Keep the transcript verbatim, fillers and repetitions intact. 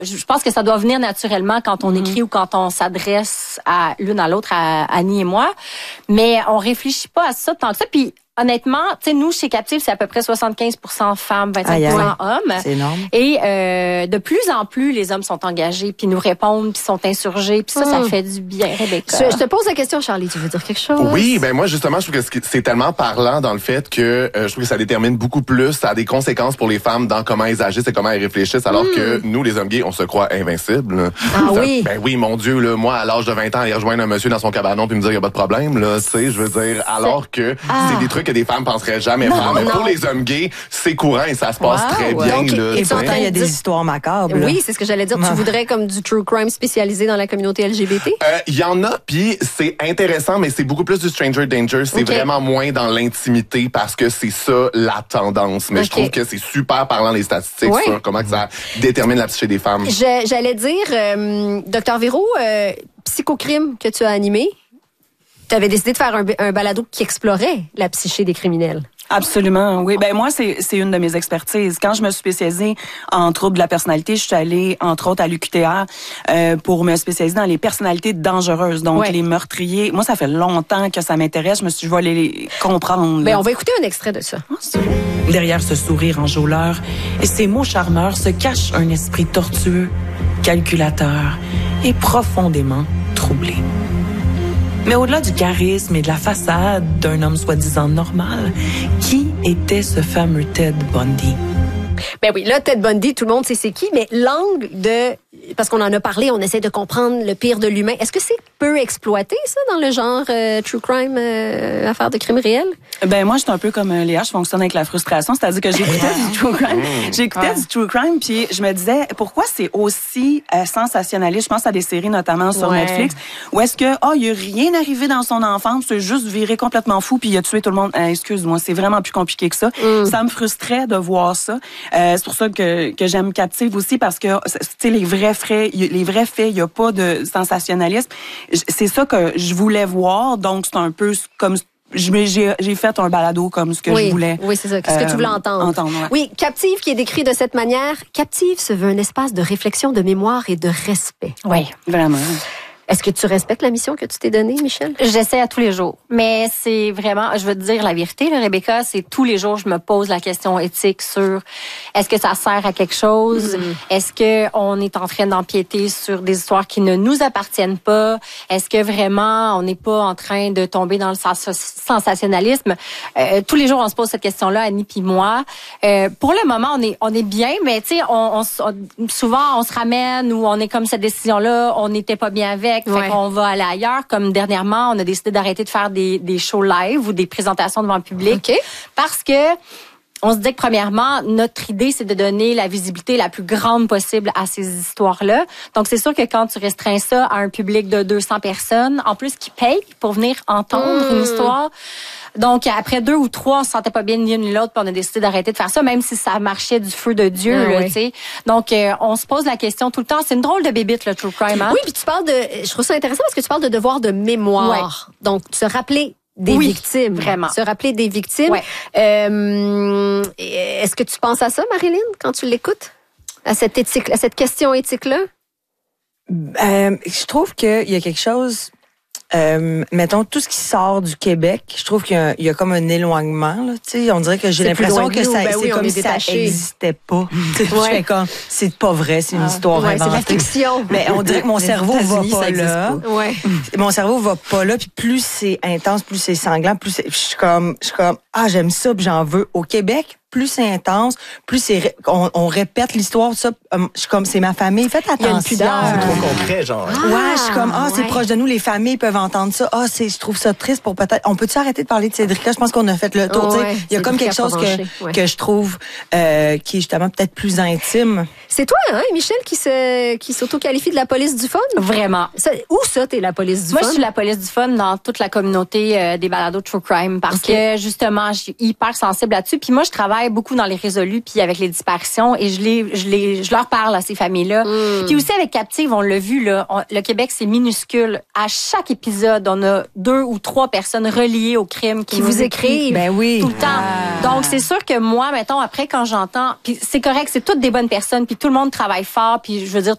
Je pense que ça doit venir naturellement quand on écrit mmh. ou quand on s'adresse à l'une à l'autre, à Annie et moi. Mais on réfléchit pas à ça tant que ça. Puis honnêtement, tu sais, nous, chez Captive, c'est à peu près soixante-quinze pour cent femmes, vingt-cinq pour cent hommes. C'est énorme. Et euh, de plus en plus, les hommes sont engagés, puis nous répondent, puis sont insurgés. Puis ça, mmh. ça fait du bien, Rebecca. Je, je te pose la question, Charlie. Tu veux dire quelque chose? Oui, ben moi, justement, je trouve que c'est tellement parlant dans le fait que euh, je trouve que ça détermine beaucoup plus, ça a des conséquences pour les femmes dans comment elles agissent et comment elles réfléchissent, alors mmh. que nous, les hommes gays, on se croit invincibles. Ah ça, oui? Ben oui, mon Dieu, là, moi, à l'âge de vingt ans, aller rejoindre un monsieur dans son cabanon puis me dire qu'il n'y a pas de problème, là, tu sais, je veux dire, alors que ah. c'est des trucs que des femmes penseraient jamais non, faire. Mais non. Pour les hommes gays, c'est courant et ça se passe wow. très bien. Donc, là, et pourtant, il y a des histoires macabres. Là. Oui, c'est ce que j'allais dire. Tu voudrais comme du true crime spécialisé dans la communauté L G B T? Il euh, y en a, puis c'est intéressant, mais c'est beaucoup plus du stranger danger. C'est okay. vraiment moins dans l'intimité parce que c'est ça la tendance. Mais okay. je trouve que c'est super parlant les statistiques oui. sur comment que ça détermine la psyché des femmes. Je, j'allais dire, euh, Docteur Véro, euh, Psychocrime que tu as animé, tu avais décidé de faire un, un balado qui explorait la psyché des criminels. Absolument, oui. Ben moi, c'est c'est une de mes expertises. Quand je me suis spécialisée en troubles de la personnalité, je suis allée, entre autres, à l'U Q T R euh, pour me spécialiser dans les personnalités dangereuses, donc ouais. les meurtriers. Moi, ça fait longtemps que ça m'intéresse. Je me suis dit, je vais aller les comprendre. Ben, on va écouter un extrait de ça. Oh, derrière ce sourire enjôleur et ces mots charmeurs se cache un esprit tortueux, calculateur et profondément troublé. Mais au-delà du charisme et de la façade d'un homme soi-disant normal, qui était ce fameux Ted Bundy? Ben oui, là, Ted Bundy, tout le monde sait c'est qui, mais l'angle de... Parce qu'on en a parlé, on essaie de comprendre le pire de l'humain. Est-ce que c'est peu exploité, ça, dans le genre euh, true crime, euh, affaire de crime réel? Ben moi, je suis un peu comme euh, Léa, je fonctionne avec la frustration, c'est-à-dire que j'écoutais du true crime, j'écoutais ouais. du true crime, puis je me disais, pourquoi c'est aussi euh, sensationnaliste? Je pense à des séries, notamment sur ouais. Netflix, où est-ce que, oh, il y a rien arrivé dans son enfance, c'est juste viré complètement fou, puis il a tué tout le monde. Euh, excuse-moi, c'est vraiment plus compliqué que ça. Mm. Ça me frustrait de voir ça. Euh, c'est pour ça que, que j'aime Captive aussi, parce que, tu sais, les vrais faits, les vrais faits, il n'y a pas de sensationnalisme. C'est ça que je voulais voir, donc c'est un peu comme j'ai, j'ai fait un balado comme ce que oui, je voulais. Oui, c'est ça, ce que euh, tu voulais entendre. entendre ouais. Oui, Captive qui est décrit de cette manière. Captive se veut un espace de réflexion, de mémoire et de respect. Oui, vraiment. Est-ce que tu respectes la mission que tu t'es donnée, Michel? J'essaie à tous les jours. Mais c'est vraiment, je veux te dire la vérité, là, Rebecca, c'est tous les jours, je me pose la question éthique sur est-ce que ça sert à quelque chose? Mm-hmm. Est-ce que on est en train d'empiéter sur des histoires qui ne nous appartiennent pas? Est-ce que vraiment on n'est pas en train de tomber dans le sensationnalisme? Euh, tous les jours, on se pose cette question-là, Annie puis moi. Euh, pour le moment, on est, on est bien, mais tu sais, on, on, on, souvent, on se ramène ou on est comme cette décision-là, on n'était pas bien avec. Fait ouais. qu'on va aller ailleurs. Comme dernièrement, on a décidé d'arrêter de faire des, des shows live ou des présentations devant le public. Okay. Parce que on se dit que premièrement, notre idée, c'est de donner la visibilité la plus grande possible à ces histoires-là. Donc, c'est sûr que quand tu restreins ça à un public de deux cents personnes, en plus qui payent pour venir entendre mmh. une histoire. Donc, après deux ou trois, on se sentait pas bien ni l'une ni l'autre, puis on a décidé d'arrêter de faire ça, même si ça marchait du feu de Dieu, ah, là, oui. tu sais. Donc, euh, on se pose la question tout le temps. C'est une drôle de bébite, le true crime, hein? Oui, puis tu parles de... Je trouve ça intéressant parce que tu parles de devoir de mémoire. Ouais. Donc, se rappeler des oui, victimes. Vraiment. Se rappeler des victimes. Ouais. Euh, est-ce que tu penses à ça, Marilyn, quand tu l'écoutes? À cette éthique, à cette question éthique-là? Euh, je trouve qu'il y a quelque chose... Euh, mettons, tout ce qui sort du Québec, je trouve qu'il y a, il y a comme un éloignement. Là, on dirait que j'ai c'est l'impression que ça, ben c'est oui, comme si ça n'existait pas. Ouais. Je fais comme, c'est pas vrai, c'est une ah, histoire ouais, inventée. C'est la fiction. Mais on dirait que mon cerveau va pas là. Pas. Ouais. Mon cerveau va pas là, puis plus c'est intense, plus c'est sanglant, plus c'est, je suis comme, je suis comme, ah, j'aime ça, puis j'en veux. Au Québec, plus c'est intense, plus c'est on, on répète l'histoire, ça, um, je suis comme, c'est ma famille, faites attention. C'est trop concret, genre. Ah, ouais, je suis comme, ah, ouais. c'est proche de nous, les familles peuvent entendre ça. Ah, c'est, je trouve ça triste pour peut-être, on peut-tu arrêter de parler de Cédrica? Je pense qu'on a fait le tour, ouais, il y a comme quelque chose que, ouais. que je trouve, euh, qui est justement peut-être plus intime. C'est toi, hein, Michel, qui se, qui s'auto-qualifie de la police du fun? Vraiment. Ça, où ça, t'es la police du Moi, fun? Moi, je suis la police du fun dans toute la communauté euh, des balados True Crime parce okay. que, justement, je suis hyper sensible là-dessus. Puis moi, je travaille beaucoup dans les résolus puis avec les disparitions et je les, je les, je leur parle à ces familles-là. Mm. Puis aussi avec Captive, on l'a vu, là, on, le Québec, c'est minuscule. À chaque épisode, on a deux ou trois personnes reliées au crime qui, qui vous écrivent. Ben oui. Tout le temps. Ah. Donc, c'est sûr que moi, mettons, après, quand j'entends, puis c'est correct, c'est toutes des bonnes personnes, puis tout le monde travaille fort, puis je veux dire,